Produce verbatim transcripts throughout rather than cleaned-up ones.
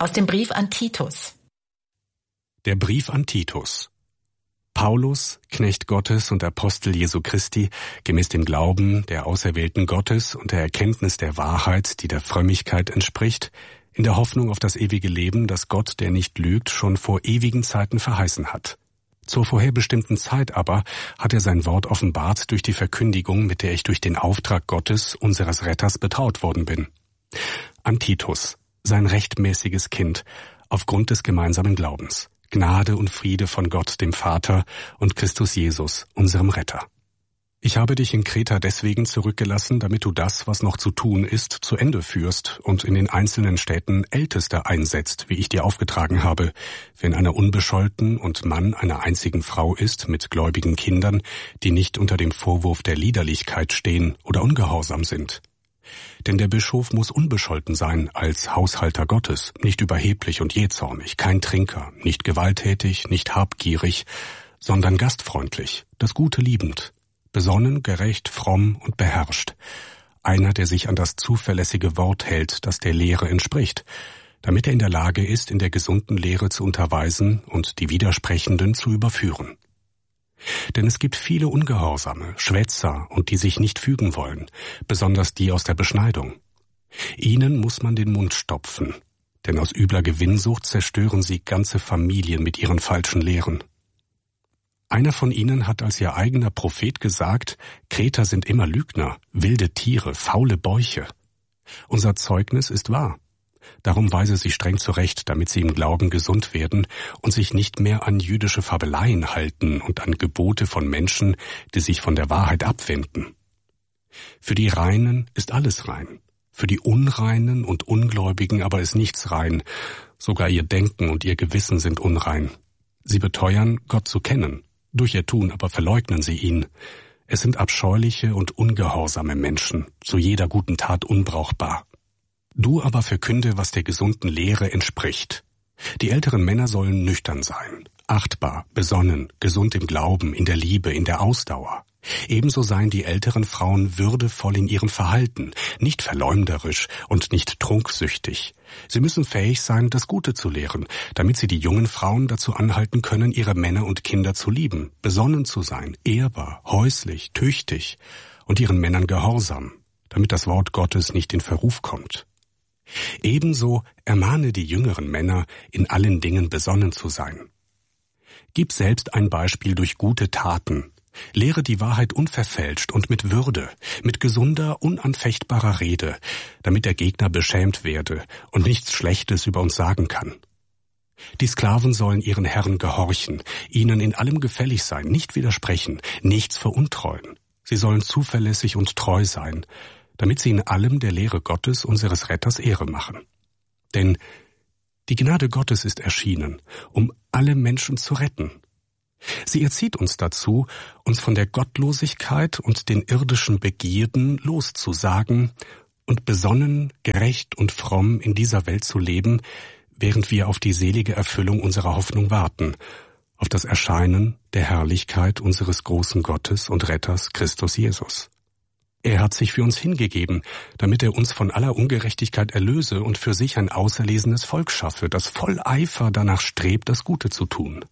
Aus dem Brief an Titus. Der Brief an Titus. Paulus, Knecht Gottes und Apostel Jesu Christi, gemäß dem Glauben der Auserwählten Gottes und der Erkenntnis der Wahrheit, die der Frömmigkeit entspricht, in der Hoffnung auf das ewige Leben, das Gott, der nicht lügt, schon vor ewigen Zeiten verheißen hat. Zur vorherbestimmten Zeit aber hat er sein Wort offenbart durch die Verkündigung, mit der ich durch den Auftrag Gottes, unseres Retters, betraut worden bin. An Titus, sein rechtmäßiges Kind, aufgrund des gemeinsamen Glaubens. Gnade und Friede von Gott, dem Vater, und Christus Jesus, unserem Retter. Ich habe dich in Kreta deswegen zurückgelassen, damit du das, was noch zu tun ist, zu Ende führst und in den einzelnen Städten Älteste einsetzt, wie ich dir aufgetragen habe, wenn einer unbescholten und Mann einer einzigen Frau ist, mit gläubigen Kindern, die nicht unter dem Vorwurf der Liederlichkeit stehen oder ungehorsam sind. Denn der Bischof muss unbescholten sein als Haushalter Gottes, nicht überheblich und jähzornig, kein Trinker, nicht gewalttätig, nicht habgierig, sondern gastfreundlich, das Gute liebend, besonnen, gerecht, fromm und beherrscht, einer, der sich an das zuverlässige Wort hält, das der Lehre entspricht, damit er in der Lage ist, in der gesunden Lehre zu unterweisen und die Widersprechenden zu überführen. Denn es gibt viele Ungehorsame, Schwätzer und die sich nicht fügen wollen, besonders die aus der Beschneidung. Ihnen muss man den Mund stopfen, denn aus übler Gewinnsucht zerstören sie ganze Familien mit ihren falschen Lehren. Einer von ihnen hat als ihr eigener Prophet gesagt, Kreter sind immer Lügner, wilde Tiere, faule Bäuche. Unser Zeugnis ist wahr. Darum weise sie streng zurecht, damit sie im Glauben gesund werden und sich nicht mehr an jüdische Fabeleien halten und an Gebote von Menschen, die sich von der Wahrheit abwenden. Für die Reinen ist alles rein, für die Unreinen und Ungläubigen aber ist nichts rein, sogar ihr Denken und ihr Gewissen sind unrein. Sie beteuern, Gott zu kennen, durch ihr Tun aber verleugnen sie ihn. Es sind abscheuliche und ungehorsame Menschen, zu jeder guten Tat unbrauchbar. Du aber verkünde, was der gesunden Lehre entspricht. Die älteren Männer sollen nüchtern sein, achtbar, besonnen, gesund im Glauben, in der Liebe, in der Ausdauer. Ebenso seien die älteren Frauen würdevoll in ihrem Verhalten, nicht verleumderisch und nicht trunksüchtig. Sie müssen fähig sein, das Gute zu lehren, damit sie die jungen Frauen dazu anhalten können, ihre Männer und Kinder zu lieben, besonnen zu sein, ehrbar, häuslich, tüchtig und ihren Männern gehorsam, damit das Wort Gottes nicht in Verruf kommt. Ebenso ermahne die jüngeren Männer, in allen Dingen besonnen zu sein. Gib selbst ein Beispiel durch gute Taten. Lehre die Wahrheit unverfälscht und mit Würde, mit gesunder, unanfechtbarer Rede, damit der Gegner beschämt werde und nichts Schlechtes über uns sagen kann. Die Sklaven sollen ihren Herren gehorchen, ihnen in allem gefällig sein, nicht widersprechen, nichts veruntreuen. Sie sollen zuverlässig und treu sein, damit sie in allem der Lehre Gottes, unseres Retters, Ehre machen. Denn die Gnade Gottes ist erschienen, um alle Menschen zu retten. Sie erzieht uns dazu, uns von der Gottlosigkeit und den irdischen Begierden loszusagen und besonnen, gerecht und fromm in dieser Welt zu leben, während wir auf die selige Erfüllung unserer Hoffnung warten, auf das Erscheinen der Herrlichkeit unseres großen Gottes und Retters Christus Jesus. Er hat sich für uns hingegeben, damit er uns von aller Ungerechtigkeit erlöse und für sich ein auserlesenes Volk schaffe, das voll Eifer danach strebt, das Gute zu tun.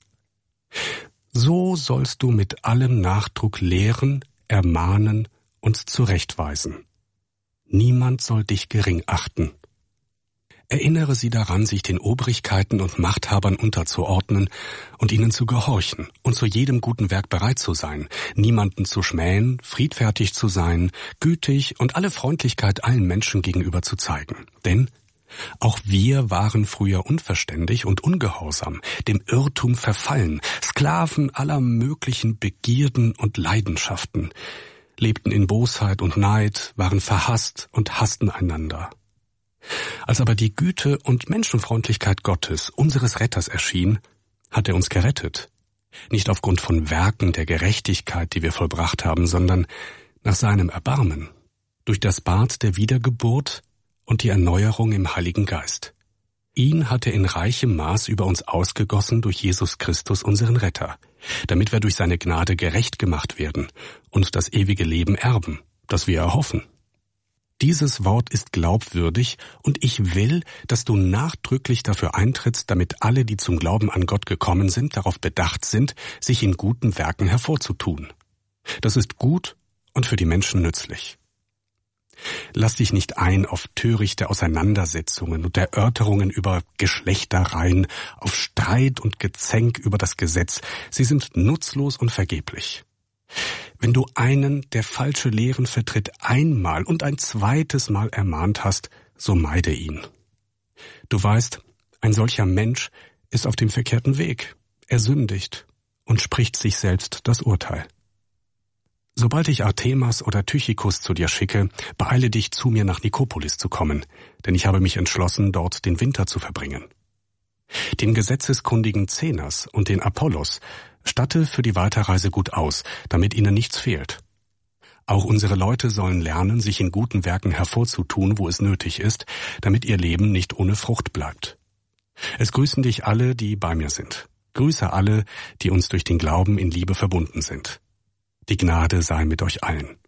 So sollst du mit allem Nachdruck lehren, ermahnen und zurechtweisen. Niemand soll dich gering achten. Erinnere sie daran, sich den Obrigkeiten und Machthabern unterzuordnen und ihnen zu gehorchen und zu jedem guten Werk bereit zu sein, niemanden zu schmähen, friedfertig zu sein, gütig und alle Freundlichkeit allen Menschen gegenüber zu zeigen. Denn auch wir waren früher unverständig und ungehorsam, dem Irrtum verfallen, Sklaven aller möglichen Begierden und Leidenschaften, lebten in Bosheit und Neid, waren verhasst und hassten einander. Als aber die Güte und Menschenfreundlichkeit Gottes, unseres Retters, erschien, hat er uns gerettet. Nicht aufgrund von Werken der Gerechtigkeit, die wir vollbracht haben, sondern nach seinem Erbarmen, durch das Bad der Wiedergeburt und die Erneuerung im Heiligen Geist. Ihn hat er in reichem Maß über uns ausgegossen durch Jesus Christus, unseren Retter, damit wir durch seine Gnade gerecht gemacht werden und das ewige Leben erben, das wir erhoffen. Dieses Wort ist glaubwürdig und ich will, dass du nachdrücklich dafür eintrittst, damit alle, die zum Glauben an Gott gekommen sind, darauf bedacht sind, sich in guten Werken hervorzutun. Das ist gut und für die Menschen nützlich. Lass dich nicht ein auf törichte Auseinandersetzungen und Erörterungen über Geschlechtereien, auf Streit und Gezänk über das Gesetz. Sie sind nutzlos und vergeblich. Wenn du einen, der falsche Lehren vertritt, einmal und ein zweites Mal ermahnt hast, so meide ihn. Du weißt, ein solcher Mensch ist auf dem verkehrten Weg. Er sündigt und spricht sich selbst das Urteil. Sobald ich Artemas oder Tychikus zu dir schicke, beeile dich, zu mir nach Nikopolis zu kommen, denn ich habe mich entschlossen, dort den Winter zu verbringen. Den gesetzeskundigen Zenas und den Apollos statte für die Weiterreise gut aus, damit ihnen nichts fehlt. Auch unsere Leute sollen lernen, sich in guten Werken hervorzutun, wo es nötig ist, damit ihr Leben nicht ohne Frucht bleibt. Es grüßen dich alle, die bei mir sind. Grüße alle, die uns durch den Glauben in Liebe verbunden sind. Die Gnade sei mit euch allen.